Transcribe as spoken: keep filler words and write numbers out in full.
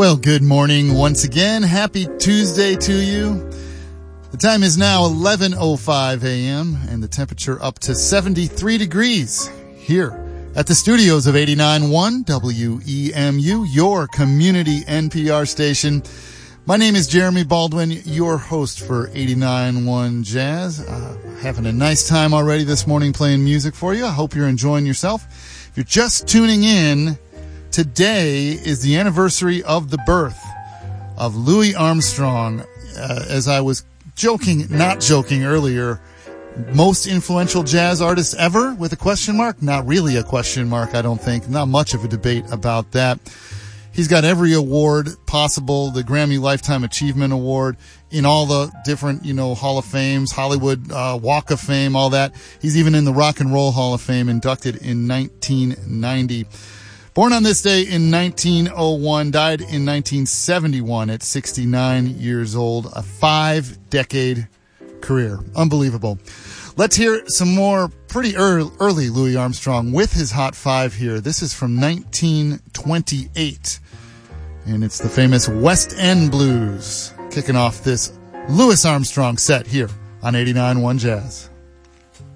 Well, good morning once again. Happy Tuesday to you. The time is now eleven oh five a.m. and the temperature up to seventy-three degrees here at the studios of eighty-nine point one W E M U, your community N P R station. My name is Jeremy Baldwin, your host for eighty-nine point one Jazz. Uh, having a nice time already this morning playing music for you. I hope you're enjoying yourself. If you're just tuning in, today is the anniversary of the birth of Louis Armstrong. Uh, as I was joking, not joking earlier, most influential jazz artist ever with a question mark? Not really a question mark, I don't think. Not much of a debate about that. He's got every award possible, the Grammy Lifetime Achievement Award, in all the different, you know, Hall of Fames, Hollywood uh, Walk of Fame, all that. He's even in the Rock and Roll Hall of Fame, inducted in nineteen ninety. Born on this day in nineteen oh one, died in nineteen seventy-one at sixty-nine years old. A five-decade career. Unbelievable. Let's hear some more pretty early Louis Armstrong with his Hot Five here. This is from nineteen twenty-eight, and it's the famous West End Blues, kicking off this Louis Armstrong set here on eighty-nine point one Jazz.